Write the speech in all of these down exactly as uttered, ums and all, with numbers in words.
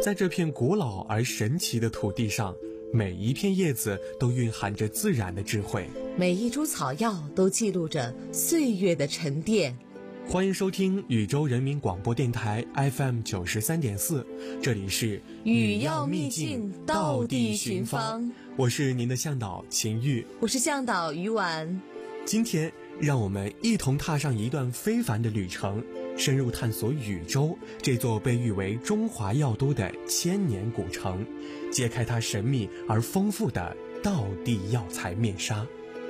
在这片古老而神奇的土地上，每一片叶子都蕴含着自然的智慧， 每一株草药都记录着岁月的沉淀。 欢迎收听禹州人民广播电台 F M 九十三点四，这里是语要秘境，道地寻芳。 我是您的向导秦玉， 我是向导于婉。 今天让我们一同踏上一段非凡的旅程，深入探索禹州这座被誉为中华药都的千年古城，揭开它神秘而丰富的道地药材面纱。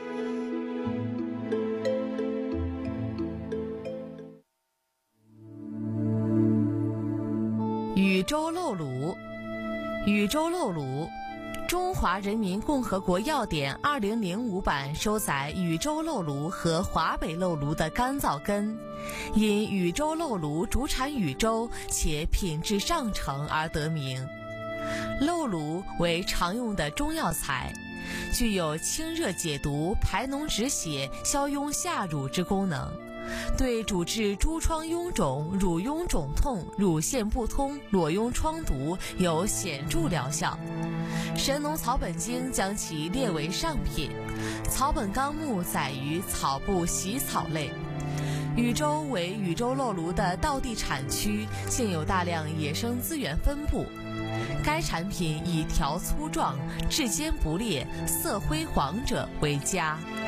禹州漏卤。禹州漏卤，中华人民共和国药典二零零五版收载禹州漏卤和华北漏卤的干燥根，因禹州漏卤主产禹州且品质上乘而得名。漏卤为常用的中药材，具有清热解毒、排脓止血、消痈下乳之功能，对主治诸疮痈肿、乳痈肿痛、乳腺不通、裸痈疮毒有显著疗效。神农草本经将其列为上品，草本纲目载于草部习草类。禹州为禹州漏卤的道地产区，现有大量野生资源分布。该产品以条粗壮、质坚不裂、色灰黄者为佳。